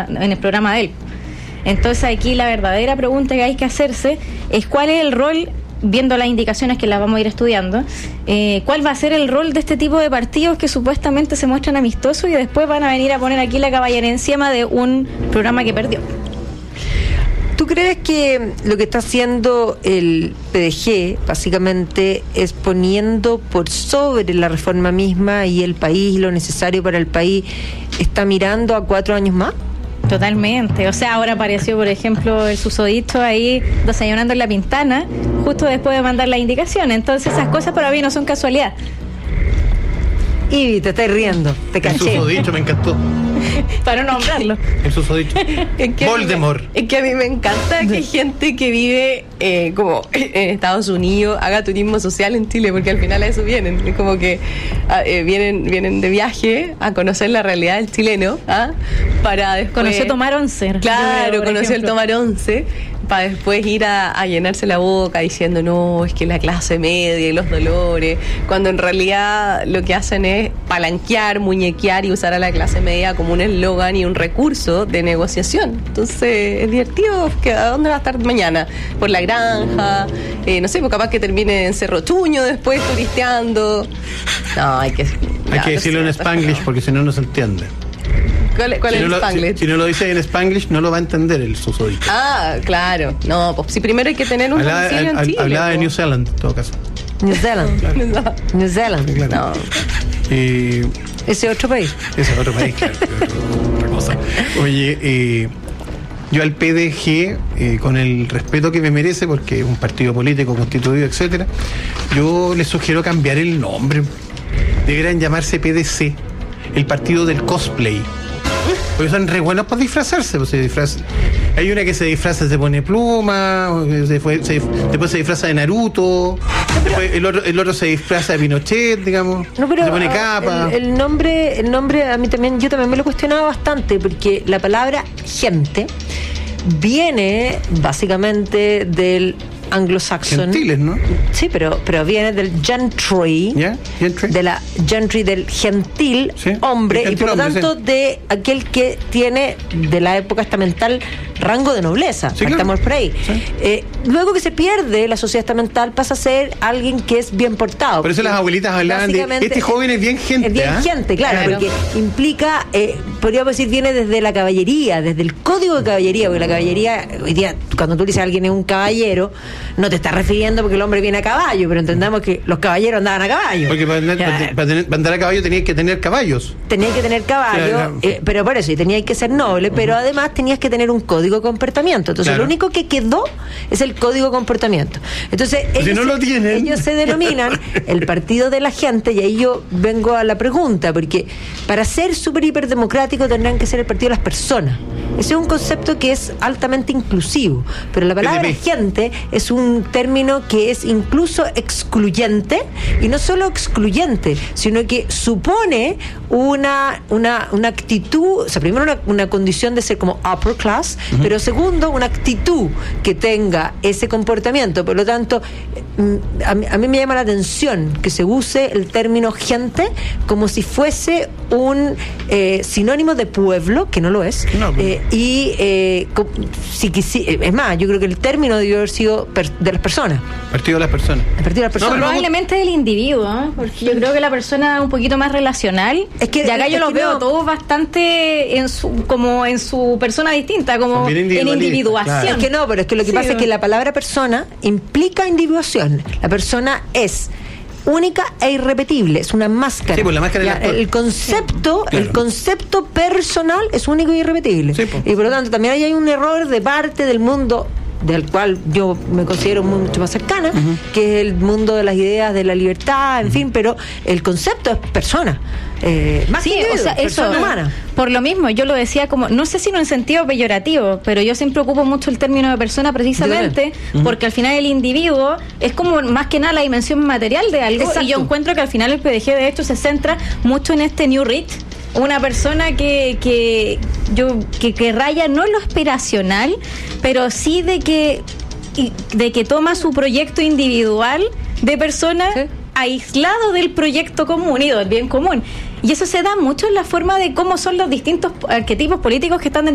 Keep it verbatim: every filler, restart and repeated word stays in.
programa, en el programa de él. Entonces aquí la verdadera pregunta que hay que hacerse es cuál es el rol, viendo las indicaciones que las vamos a ir estudiando, eh, cuál va a ser el rol de este tipo de partidos que supuestamente se muestran amistosos y después van a venir a poner aquí la caballera encima de un programa que perdió. ¿Tú crees que lo que está haciendo el P D G básicamente es poniendo por sobre la reforma misma y el país, lo necesario para el país, está mirando a cuatro años más? Totalmente, o sea, ahora apareció, por ejemplo, el susodicho ahí desayunando en La Pintana, justo después de mandar la indicación. Entonces esas cosas para mí no son casualidad. Y te estás riendo, te caché. El susodicho me encantó. Para no nombrarlo. El susodicho. Es que Voldemort. Me, es que a mí me encanta que gente que vive eh, como en Estados Unidos haga turismo social en Chile, porque al final a eso vienen. Es como que eh, vienen vienen de viaje a conocer la realidad del chileno, ¿ah? Para después... Conoció tomar once. Claro, conoció el tomar once, para después ir a, a llenarse la boca diciendo, no, es que la clase media y los dolores, cuando en realidad lo que hacen es palanquear, muñequear y usar a la clase media como un eslogan y un recurso de negociación. Entonces es divertido, que ¿a dónde va a estar mañana? Por la granja, eh, no sé, pues capaz que termine en Cerro Chuño después turisteando. No, hay que... Hay no, que decirlo no en sé, Spanglish porque si no, no se entiende. ¿Cuál, cuál si es no el lo, Spanglish? Si, si no lo dice en Spanglish, no lo va a entender el susodicho. Ah, claro. No, pues si primero hay que tener un Hablaba, domicilio en al, Chile. hablaba de po. New Zealand, en todo caso. New Zealand. No. New Zealand. Claro. No. Eh, Ese otro país. ese es otro país, claro. Otra cosa. Oye, eh, yo al P D G, eh, con el respeto que me merece, porque es un partido político constituido, etcétera, yo les sugiero cambiar el nombre. Deberían llamarse P D C, el partido del cosplay. Porque son re buenos para disfrazarse, pues se disfrazan. Hay una que se disfraza, se pone pluma, se fue, se, después se disfraza de Naruto, después el otro, el otro se disfraza de Pinochet, digamos, No, pero se pone capa. El, el nombre, el nombre a mí también, yo también me lo he cuestionado bastante, porque la palabra gente viene básicamente del anglosaxón. Gentiles, ¿no? Sí, pero, pero viene del gentry, ¿Ya? Gentry. de la gentry del gentil, Sí, hombre, el y por lo gentilhombre, tanto sí. de aquel que tiene de la época estamental rango de nobleza. Sí, Partamos claro. por ahí. Sí. Eh, luego que se pierde la sociedad estamental, pasa a ser alguien que es bien portado. Por eso las abuelitas hablaban de Básicamente, este joven es bien gente. es bien ¿ah? gente, claro, Claro. porque implica, eh, podríamos decir, viene desde la caballería, desde el código de caballería, porque la caballería, hoy día, cuando tú dices a alguien es un caballero, no te estás refiriendo porque el hombre viene a caballo, pero entendamos que los caballeros andaban a caballo. Porque para, andar- Ya. para tener- para andar a caballo tenías que tener caballos. Tenías que tener caballo, Claro. eh, pero por eso, y tenías que ser noble, pero además tenías que tener un código de comportamiento. Entonces, Claro. lo único que quedó es el código de comportamiento. Entonces, Pues si ellos, no lo se, tienen. ellos se denominan el partido de la gente, y ahí yo vengo a la pregunta, porque para ser súper hiperdemocrático tendrán que ser el partido de las personas. Ese es un concepto que es altamente inclusivo, pero la palabra P D P. gente es un término que es incluso excluyente, y no solo excluyente, sino que supone una, una, una actitud, o sea, primero una, una condición de ser como upper class, uh-huh. pero segundo, una actitud que tenga ese comportamiento. Por lo tanto, a mí, a mí me llama la atención que se use el término gente como si fuese un eh, sinónimo de pueblo, que no lo es, No, pero... eh, y eh, si, si, es más, yo creo que el término debió haber sido per, de las personas. Partido de las personas. El partido de las personas. No, probablemente del individuo, ¿eh? Porque yo creo que la persona es un poquito más relacional. Es que, y acá es yo los que veo no. todos bastante en su, como en su persona distinta, como en individuación. Claro. Es que no, pero es que lo que Sí, pasa no. es que la palabra persona implica individuación. La persona es única e irrepetible, es una máscara. Sí, pues la máscara Ya, del actor. el concepto, Claro. el concepto personal es único e irrepetible. Sí, pues. Y por lo tanto también ahí hay un error de parte del mundo del cual yo me considero mucho más cercana, uh-huh. que es el mundo de las ideas de la libertad, en uh-huh. fin, pero el concepto es persona. Eh, más sí, que individuo, o sea, persona eso, humana. Por lo mismo, yo lo decía como, no sé si no en sentido peyorativo, pero yo siempre ocupo mucho el término de persona precisamente uh-huh. porque al final el individuo es como más que nada la dimensión material de algo. Exacto. Y yo encuentro que al final el P D G de hecho se centra mucho en este New Rich, una persona que que yo que, que raya no en lo aspiracional, pero sí de que de que toma su proyecto individual de persona ¿sí? aislado del proyecto común y del bien común. Y eso se da mucho en la forma de cómo son los distintos arquetipos políticos que están dentro